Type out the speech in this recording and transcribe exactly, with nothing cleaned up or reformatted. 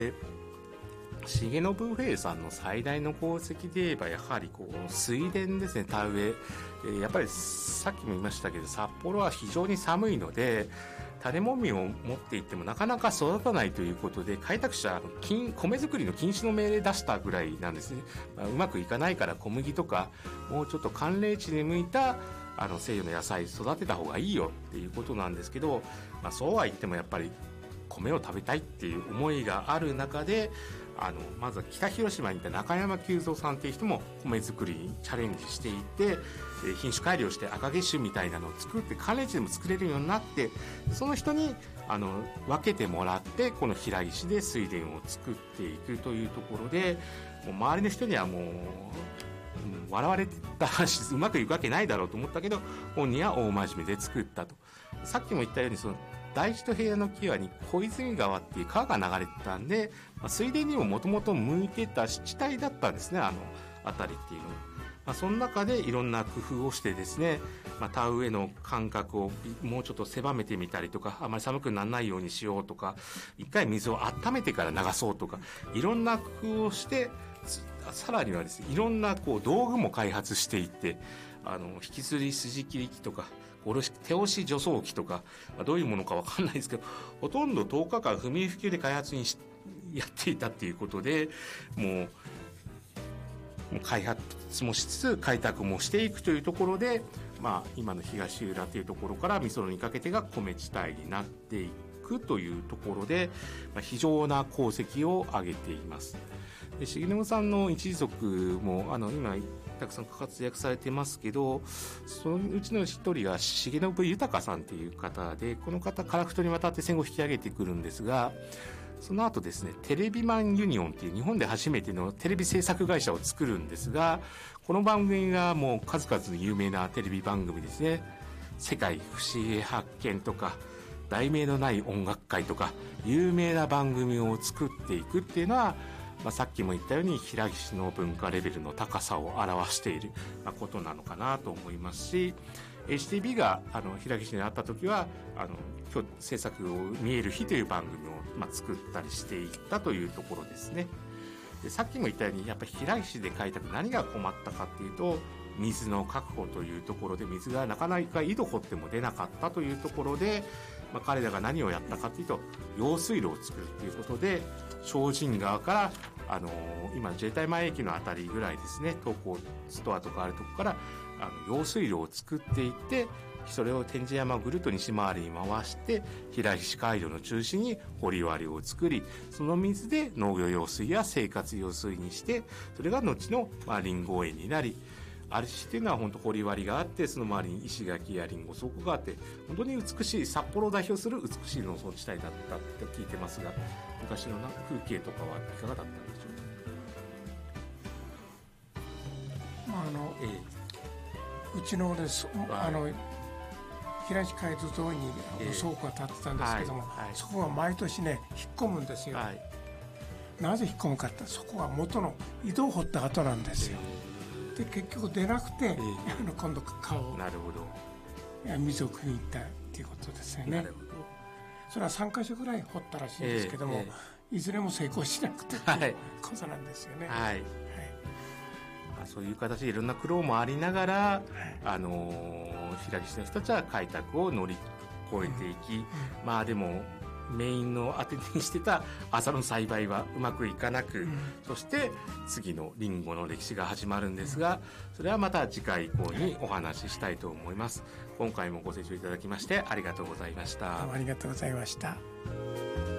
で重信不平さんの最大の功績で言えばやはりこう水田ですね。田植え、えー、やっぱりさっきも言いましたけど札幌は非常に寒いので種もみを持っていってもなかなか育たないということで開拓者は金米作りの禁止の命令出したぐらいなんですね、まあ、うまくいかないから小麦とかもうちょっと寒冷地に向いたあの西洋の野菜育てた方がいいよっていうことなんですけど、まあ、そうは言ってもやっぱり米を食べたいっていう思いがある中であのまずは北広島にいた中山久三さんっていう人も米作りにチャレンジしていて品種改良して赤毛種みたいなのを作って寒冷地でも作れるようになってその人にあの分けてもらってこの平石で水田を作っていくというところでもう周りの人にはもう、うん、笑われてたしうまくいくわけないだろうと思ったけど本人は大真面目で作ったと。さっきも言ったようにその大地と平野の際に小泉川っていう川が流れてたんで、まあ、水田にももともと向いてた湿地帯だったんですね、あの辺りっていうのは。まあ、その中でいろんな工夫をしてですね、まあ、田植えの間隔をもうちょっと狭めてみたりとかあまり寒くならないようにしようとか一回水を温めてから流そうとかいろんな工夫をしてさらにはですねいろんなこう道具も開発していってあの引きずり筋切り機とか手押し除草機とか、まあ、どういうものか分かんないですけどほとんどとおかかん不眠不休で開発にしやっていたっていうことでもうもう開発もしつつ開拓もしていくというところで、まあ、今の東浦というところから美園にかけてが米地帯になっていくというところで、まあ、非常な功績を挙げています。で重信さんの一族もあの今たくさん活躍されてますけどそのうちの一人が重信豊さんという方でこの方樺太に渡って戦後引き上げてくるんですがその後ですねテレビマンユニオンっていう日本で初めてのテレビ制作会社を作るんですがこの番組がもう数々の有名なテレビ番組ですね世界不思議発見とか題名のない音楽会とか有名な番組を作っていくっていうのはまあ、さっきも言ったように平岸の文化レベルの高さを表していることなのかなと思いますし エイチティービー があの平岸に会った時はあの今日制作を見える日という番組を、まあ、作ったりしていったというところですね。でさっきも言ったようにやっぱり平岸で開拓何が困ったかっていうと水の確保というところで水がなかなか井戸掘っても出なかったというところで、まあ、彼らが何をやったかというと用水路を作るということで精進川からあのー、今自衛隊前駅のあたりぐらいですね東光ストアとかあるとこからあの用水路を作っていってそれを天神山をぐるっと西回りに回して平石街道の中心に堀割を作りその水で農業用水や生活用水にしてそれが後の、まあ、林業園になりあるしっていうのは本当堀割があってその周りに石垣やリンゴ倉庫があって本当に美しい札幌を代表する美しい農村地帯だったって聞いてますが昔の風景とかはいかがだったんでしょうか。 まああのええ、うちのです、はい、あの平石街道沿いに倉庫が建ってたんですけども、えーはいはい、そこは毎年ね引っ込むんですよ、はい、なぜ引っ込むかってそこは元の井戸を掘った後なんですよ、えー、で結局出なくて、えー、あの今度川をなるほど水を汲みに行ったっていうことですよね。なるほどそれはさんかしょぐらい掘ったらしいんですけども、えーえー、いずれも成功しなくてっていうことなんですよね、はいはいはいまあ、そういう形でいろんな苦労もありながら、はいあのー、平岸の人たちは開拓を乗り越えていき、うんうん、まあでもメインの当てにしてた麻の栽培はうまくいかなく、うん、そして次のリンゴの歴史が始まるんですがそれはまた次回以降にお話ししたいと思います。今回もご清聴いただきましてありがとうございました。 どうもありがとうございました。